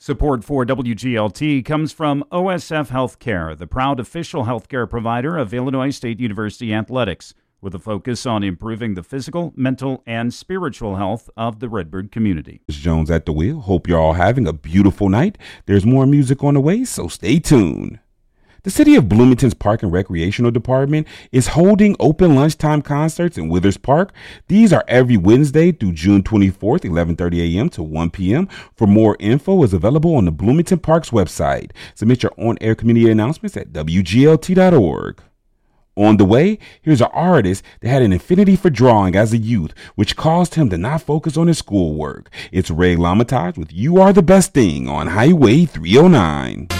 Support for WGLT comes from OSF Healthcare, the proud official healthcare provider of Illinois State University Athletics, with a focus on improving the physical, mental, and spiritual health of the Redbird community. It's Jones at the wheel. Hope you're all having a beautiful night. There's more music on the way, so stay tuned. The City of Bloomington's Park and Recreational Department is holding open lunchtime concerts in Withers Park. These are every Wednesday through June 24th, 11:30 a.m. to 1 p.m. For more info is available on the Bloomington Parks website. Submit your on-air community announcements at WGLT.org. On the way, here's an artist that had an affinity for drawing as a youth, which caused him to not focus on his schoolwork. It's Ray LaMontage with You Are the Best Thing on Highway 309.